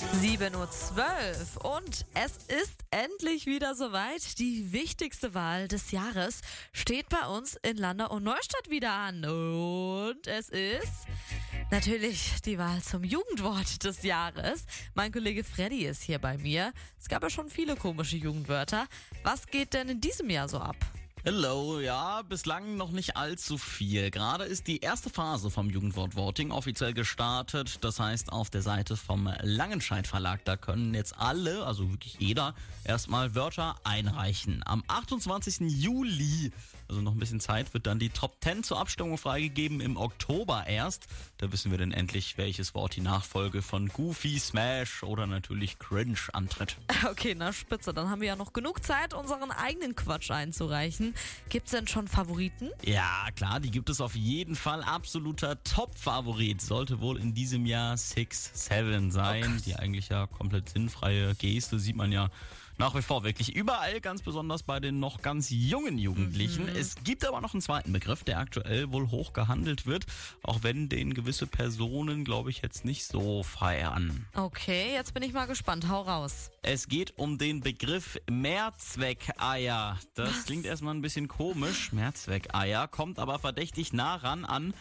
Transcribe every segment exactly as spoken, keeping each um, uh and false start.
sieben Uhr zwölf und es ist endlich wieder soweit. Die wichtigste Wahl des Jahres steht bei uns in Landau und Neustadt wieder an. Und es ist natürlich die Wahl zum Jugendwort des Jahres. Mein Kollege Freddy ist hier bei mir. Es gab ja schon viele komische Jugendwörter. Was geht denn in diesem Jahr so ab? Hello, ja, bislang noch nicht allzu viel. Gerade ist die erste Phase vom Jugendwort-Voting offiziell gestartet. Das heißt, auf der Seite vom Langenscheidt Verlag, da können jetzt alle, also wirklich jeder, erstmal Wörter einreichen. Am achtundzwanzigsten Juli, also noch ein bisschen Zeit, wird dann die Top zehn zur Abstimmung freigegeben, im Oktober erst. Da wissen wir dann endlich, welches Wort die Nachfolge von Goofy, Smash oder natürlich Cringe antritt. Okay, na spitze, dann haben wir ja noch genug Zeit, unseren eigenen Quatsch einzureichen. Gibt's denn schon Favoriten? Ja, klar, die gibt es auf jeden Fall. Absoluter Top-Favorit sollte wohl in diesem Jahr six seven sein. Oh, die eigentlich ja komplett sinnfreie Geste sieht man ja nach wie vor wirklich überall, ganz besonders bei den noch ganz jungen Jugendlichen. Mhm. Es gibt aber noch einen zweiten Begriff, der aktuell wohl hoch gehandelt wird, auch wenn den gewisse Personen, glaube ich, jetzt nicht so feiern. Okay, jetzt bin ich mal gespannt. Hau raus. Es geht um den Begriff Mehrzweckeier. Das Was? klingt erstmal ein bisschen komisch. Mehrzweckeier kommt aber verdächtig nah ran an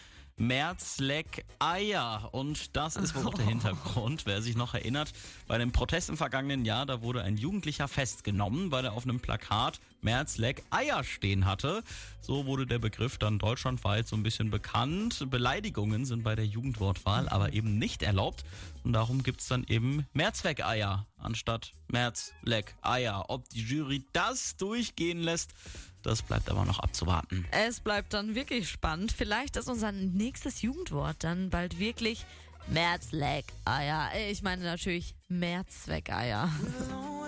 Mehrzweckeier. Und das ist wohl auch der Hintergrund. Wer sich noch erinnert, bei dem Protest im vergangenen Jahr, da wurde ein Jugendlicher festgenommen, weil er auf einem Plakat Mehrzweckeier stehen hatte. So wurde der Begriff dann deutschlandweit so ein bisschen bekannt. Beleidigungen sind bei der Jugendwortwahl aber eben nicht erlaubt. Und darum gibt's dann eben Mehrzweckeier anstatt Mehrzweckeier. Ob die Jury das durchgehen lässt, das bleibt aber noch abzuwarten. Es bleibt dann wirklich spannend. Vielleicht ist unser nächstes Jugendwort dann bald wirklich Mehrzweckeier. Ich meine natürlich Mehrzweckeier.